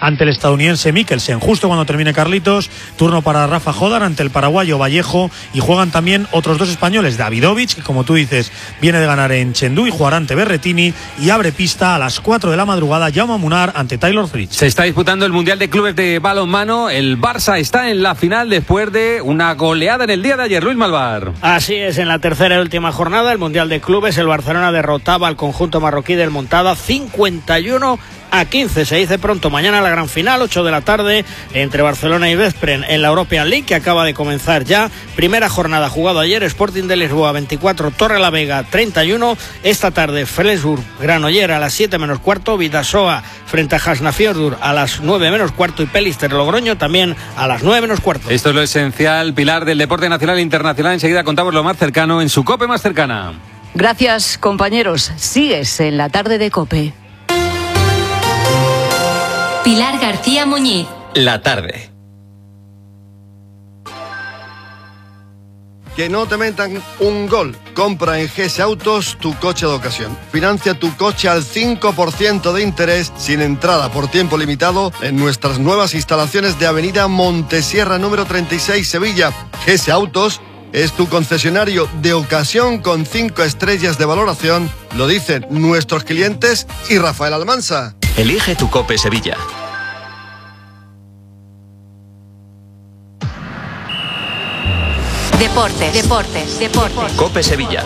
ante el estadounidense Mikkelsen. Justo cuando termine Carlitos, turno para Rafa Jodar ante el paraguayo Vallejo, y juegan también otros dos españoles, Davidovich, que como tú dices viene de ganar en Chengdu y jugará ante Berretini, y abre pista a las 4 de la madrugada Jaume Munar ante Taylor Fritz. Se está disputando el Mundial de Clubes de balonmano. El Barça está en la final después de una goleada en el día de ayer. Luis Malvar. Así es, en la tercera y última jornada del Mundial de Clubes, el Barcelona derrotaba al conjunto marroquí del Montada 51-15. Se dice pronto, mañana la gran final, 8 de la tarde, entre Barcelona y Veszprém en la European League, que acaba de comenzar ya. Primera jornada jugada ayer, Sporting de Lisboa 24, Torrelavega 31. Esta tarde, Flensburg, Granollers a las 7 menos cuarto, Vidasoa frente a Hafnarfjörður a las 9 menos cuarto y Pelister Logroño también a las 9 menos cuarto. Esto es lo esencial, pilar del deporte nacional e internacional. Enseguida contamos lo más cercano en su COPE más cercana. Gracias, compañeros. Sigues en la tarde de COPE. Pilar García Muñiz. La tarde. Que no te metan un gol. Compra en GS Autos tu coche de ocasión. Financia tu coche al 5% de interés sin entrada por tiempo limitado en nuestras nuevas instalaciones de Avenida Montesierra número 36, Sevilla. GS Autos es tu concesionario de ocasión con 5 estrellas de valoración. Lo dicen nuestros clientes y Rafael Almansa. Elige tu COPE Sevilla. Deportes. COPE Sevilla.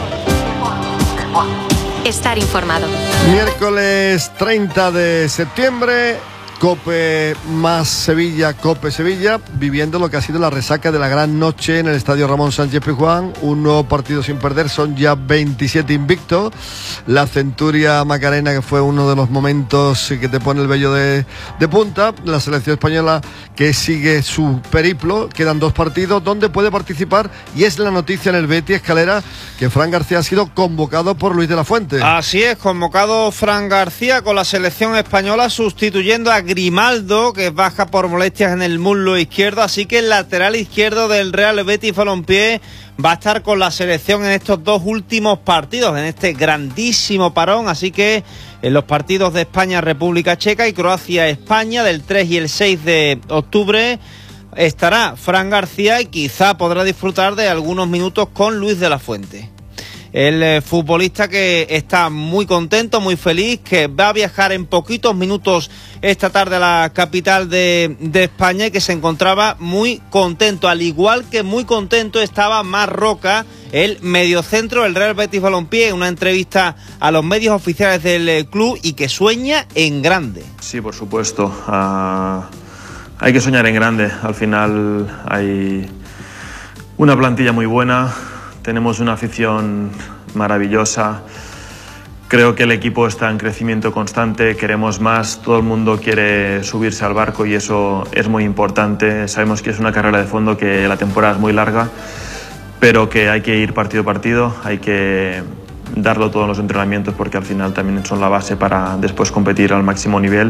Estar informado. Miércoles 30 de septiembre, COPE más Sevilla, COPE Sevilla, viviendo lo que ha sido la resaca de la gran noche en el Estadio Ramón Sánchez Pizjuán. Un nuevo partido sin perder, son ya 27 invictos. La Centuria Macarena, que fue uno de los momentos que te pone el vello de punta. La selección española, que sigue su periplo. Quedan 2 partidos donde puede participar, y es la noticia en el Betis Escalera que Fran García ha sido convocado por Luis de la Fuente. Así es, convocado Fran García con la selección española, sustituyendo a Grimaldo, que baja por molestias en el muslo izquierdo. Así que el lateral izquierdo del Real Betis Balompié va a estar con la selección en estos 2 últimos partidos, en este grandísimo parón. Así que en los partidos de España-República Checa y Croacia-España del 3 y el 6 de octubre estará Fran García, y quizá podrá disfrutar de algunos minutos con Luis de la Fuente. El futbolista que está muy contento, muy feliz, que va a viajar en poquitos minutos esta tarde a la capital de España, y que se encontraba muy contento, al igual que muy contento estaba Marc Roca, el mediocentro del Real Betis Balompié, en una entrevista a los medios oficiales del club, y que sueña en grande. Sí, por supuesto. Hay que soñar en grande. Al final hay una plantilla muy buena. Tenemos una afición maravillosa. Creo que el equipo está en crecimiento constante, queremos más, todo el mundo quiere subirse al barco, y eso es muy importante. Sabemos que es una carrera de fondo, que la temporada es muy larga, pero que hay que ir partido a partido, hay que darlo todo en los entrenamientos, porque al final también son la base para después competir al máximo nivel.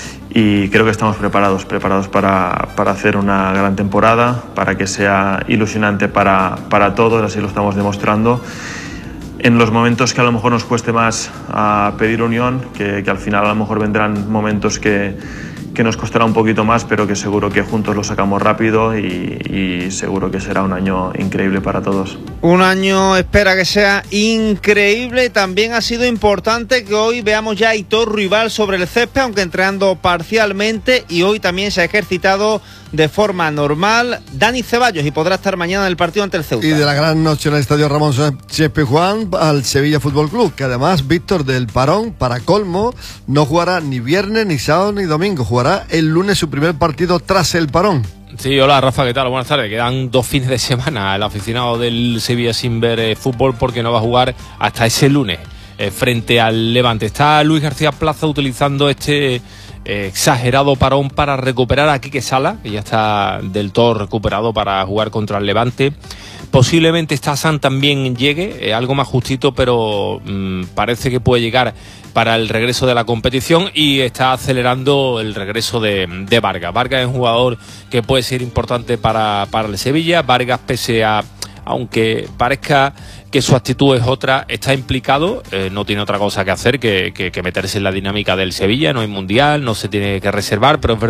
Y creo que estamos preparados para hacer una gran temporada, para que sea ilusionante para todos, así lo estamos demostrando. En los momentos que a lo mejor nos cueste más a pedir unión, que al final a lo mejor vendrán momentos que nos costará un poquito más, pero que seguro que juntos lo sacamos rápido, y seguro que será un año increíble para todos. Un año espera que sea increíble. También ha sido importante que hoy veamos ya a Aitor Ruibal sobre el césped, aunque entrenando parcialmente, y hoy también se ha ejercitado de forma normal Dani Ceballos, y podrá estar mañana en el partido ante el Ceuta. Y de la gran noche en el Estadio Ramón Sánchez Pizjuán al Sevilla Fútbol Club, que además, Víctor, del parón, para colmo, no jugará ni viernes, ni sábado, ni domingo. Jugará el lunes su primer partido tras el parón. Sí, hola Rafa, ¿qué tal? Buenas tardes. Quedan 2 fines de semana el aficionado del Sevilla sin ver fútbol, porque no va a jugar hasta ese lunes frente al Levante. Está Luis García Plaza utilizando este exagerado parón para recuperar a Quique Sala, que ya está del todo recuperado para jugar contra el Levante. Posiblemente Stassan también llegue, algo más justito, pero parece que puede llegar para el regreso de la competición, y está acelerando el regreso de Vargas. Vargas es un jugador que puede ser importante para el Sevilla. Vargas, pese a, aunque parezca que su actitud es otra, está implicado, no tiene otra cosa que hacer que meterse en la dinámica del Sevilla. No hay mundial, no se tiene que reservar, pero es verdad